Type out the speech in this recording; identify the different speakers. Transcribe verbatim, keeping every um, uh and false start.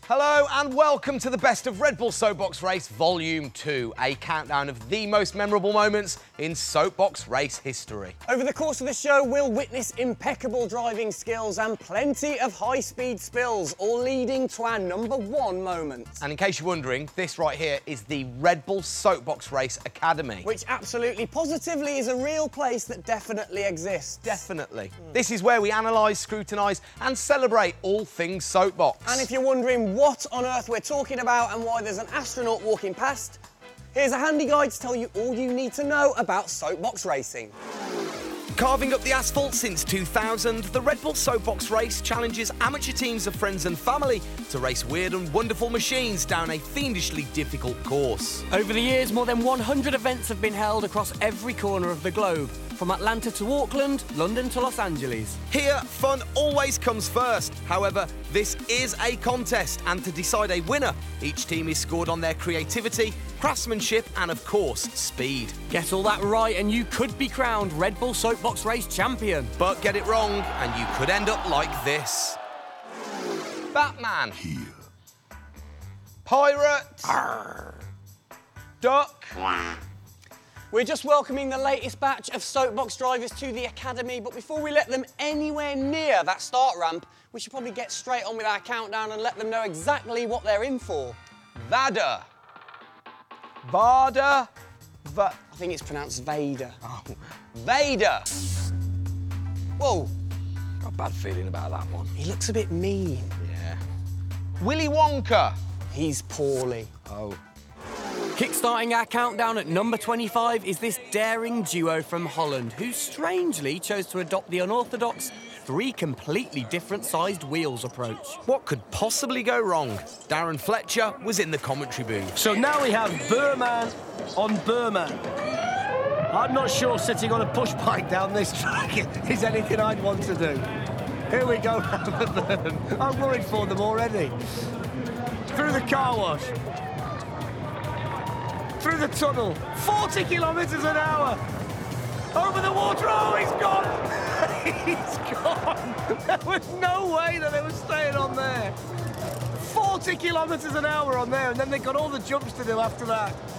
Speaker 1: Hello and welcome to the best of Red Bull Soapbox Race Volume two, a countdown of the most memorable moments in soapbox race history.
Speaker 2: Over the course of the show, we'll witness impeccable driving skills and plenty of high-speed spills, all leading to our number one moment.
Speaker 1: And in case you're wondering, this right here is the Red Bull Soapbox Race Academy.
Speaker 2: Which absolutely, positively is a real place that definitely exists.
Speaker 1: Definitely. Mm. This is where we analyse, scrutinise and celebrate all things soapbox.
Speaker 2: And if you're wondering what on earth we're talking about and why there's an astronaut walking past, here's a handy guide to tell you all you need to know about soapbox racing.
Speaker 1: Carving up the asphalt since two thousand, the Red Bull Soapbox Race challenges amateur teams of friends and family to race weird and wonderful machines down a fiendishly difficult course.
Speaker 3: Over the years, more than one hundred events have been held across every corner of the globe, from Atlanta to Auckland, London to Los Angeles.
Speaker 1: Here, fun always comes first. However, this is a contest, and to decide a winner, each team is scored on their creativity, craftsmanship and, of course, speed.
Speaker 3: Get all that right and you could be crowned Red Bull Soapbox Race champion.
Speaker 1: But get it wrong and you could end up like this. Batman.
Speaker 4: Here.
Speaker 1: Pirate.
Speaker 4: Arr.
Speaker 1: Duck.
Speaker 2: We're just welcoming the latest batch of soapbox drivers to the Academy, but before we let them anywhere near that start ramp, we should probably get straight on with our countdown and let them know exactly what they're in for.
Speaker 1: Vada. Vada. Va
Speaker 2: I think it's pronounced Vader.
Speaker 1: Oh. Vader.
Speaker 2: Whoa.
Speaker 1: Got a bad feeling about that one.
Speaker 2: He looks a bit mean.
Speaker 1: Yeah. Willy Wonka.
Speaker 2: He's poorly.
Speaker 1: Oh.
Speaker 3: Kickstarting our countdown at number twenty-five is this daring duo from Holland, who strangely chose to adopt the unorthodox three completely different sized wheels approach.
Speaker 1: What could possibly go wrong? Darren Fletcher was in the commentary booth.
Speaker 5: So now we have Burman on Burman. I'm not sure sitting on a push bike down this track is anything I'd want to do. Here we go round the burn. I'm worried for them already. Through the car wash. Through the tunnel. forty kilometres an hour. Over the water. Oh, he's gone. He's gone. There was no way that they were staying on there. forty kilometres an hour on there, and then they got all the jumps to do after that.